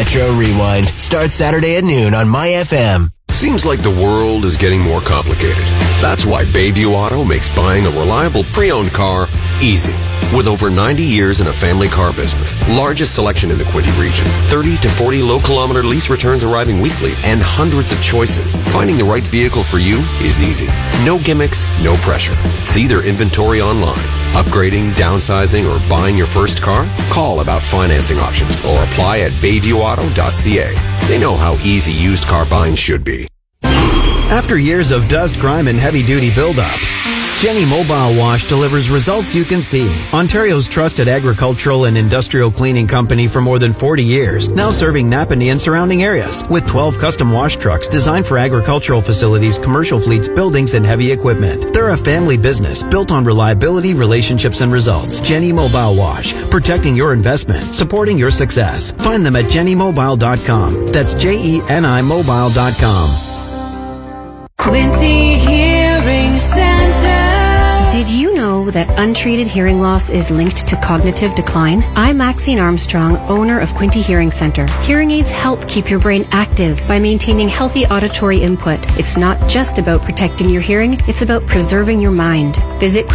Metro Rewind starts Saturday at noon on My FM. Seems like the world is getting more complicated. That's why Bayview Auto makes buying a reliable pre-owned car easy. With over 90 years in a family car business, largest selection in the Quinte region, 30 to 40 low-kilometer lease returns arriving weekly, and hundreds of choices, finding the right vehicle for you is easy. No gimmicks, no pressure. See their inventory online. Upgrading, downsizing, or buying your first car? Call about financing options or apply at bayviewauto.ca. They know how easy used car buying should be. After years of dust, grime, and heavy-duty buildup, Jenny Mobile Wash delivers results you can see. Ontario's trusted agricultural and industrial cleaning company for more than 40 years, now serving Napanee and surrounding areas with 12 custom wash trucks designed for agricultural facilities, commercial fleets, buildings, and heavy equipment. They're a family business built on reliability, relationships, and results. Jenny Mobile Wash, protecting your investment, supporting your success. Find them at jennymobile.com. That's JENImobile.com. Quinte Hearing Center. Did you know that untreated hearing loss is linked to cognitive decline? I'm Maxine Armstrong, owner of Quinte Hearing Center. Hearing aids help keep your brain active by maintaining healthy auditory input. It's not just about protecting your hearing, it's about preserving your mind. Visit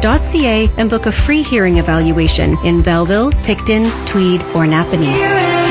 QuinteHearingCenter.ca and book a free hearing evaluation in Belleville, Picton, Tweed, or Napanee.